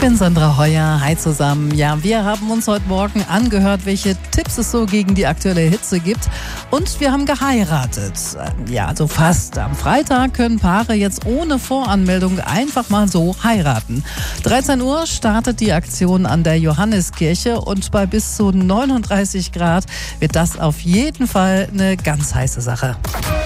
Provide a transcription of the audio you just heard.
bin Sandra Heuer. Hi zusammen. Ja, wir haben uns heute Morgen angehört, welche Tipps es so gegen die aktuelle Hitze gibt. Und wir haben geheiratet. Ja, also fast. Am Freitag können Paare jetzt ohne Voranmeldung einfach mal so heiraten. 13 Uhr startet die Aktion an der Johanneskirche und bei bis zu 39 Grad wird das auf jeden Fall eine ganz heiße Sache.